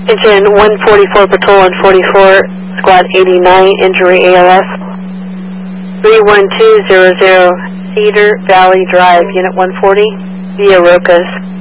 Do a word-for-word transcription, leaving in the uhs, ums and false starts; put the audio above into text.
Engine one forty-four, Patrol one forty-four, Squad eighty-nine, injury A L S. three one two zero zero, Cedar Valley Drive, Unit one forty, via Rocas.